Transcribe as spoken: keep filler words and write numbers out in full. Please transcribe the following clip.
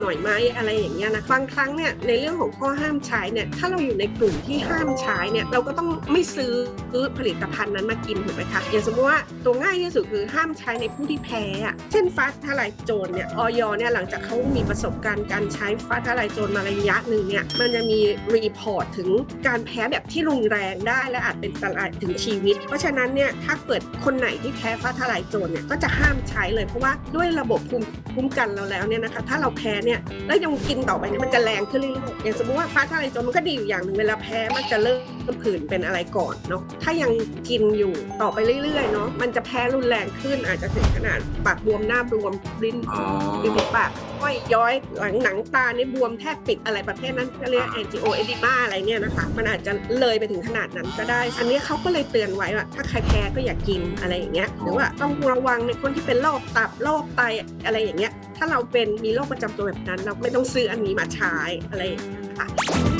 หน่อยไหมอะไรอย่างเงี้ยนะบางครั้งเนี่ยในเรื่องของข้อห้ามใช้เนี่ยถ้าเราอยู่ในกลุ่มที่ห้ามใช้เนี่ยเราก็ต้องไม่ซื้อผลิตภัณฑ์นั้นมากินถูกไหมคะอย่างสมมติว่าตัวง่ายที่สุดคือห้ามใช้ในผู้ที่แพ้เช่นฟ้าทลายโจรเนี่ยอย.เนี่ยหลังจากเขามีประสบการณ์การใช้ฟ้าทลายโจรมาระยะหนึ่งเนี่ยมันจะมีรีพอร์ตถึงการแพ้แบบที่รุนแรงได้และอาจเป็นอันตรายถึงชีวิตเพราะฉะนั้นเนี่ยถ้าเกิดคนไหนที่แพ้ฟ้าทลายโจรเนี่ยก็จะห้ามใช้เลยเพราะว่าด้วยระบบภูมิคุ้มกันเราแล้วเนี่ยนะคะถ้าเราแพ้เนี่ยแล้วยังกินต่อไปเนี่ยมันจะแรงขึ้นเรื่อยๆอย่างสมมติว่าฟ้าทลายโจรมันก็ดีอยู่อย่างหนึ่งเวลาแพ้มันจะเริ่มผื่นเป็นอะไรก่อนเนาะถ้ายังกินอยู่ต่อไปเรื่อยๆเนาะมันจะแพ้รุนแรงขึ้นอาจจะถึงขนาดปากบวมหน้าบวมลิ้นริมฝีปากห้อยย้อยหลังหนังตาในบวมแทบปิดอะไรประเภทนั้นก็เรียกแอนจิโอเอดิมาอะไรเนี่ยนะคะมันอาจจะเลยไปถึงขนาดนั้นก็ได้อันนี้เขาก็เลยเตือนไว้ว่าถ้าใครแพ้ก็อย่ากินอะไรอย่างเงี้ยหรือว่าต้องระวังในคนที่เป็นโรคตับโรคไตอะไรอย่างเงี้ยถ้าเราเป็นมีโรคประจำตัวแบบนั้นเราไม่ต้องซื้ออันนี้มาใช้อะไรอย่างเงี้ยค่ะ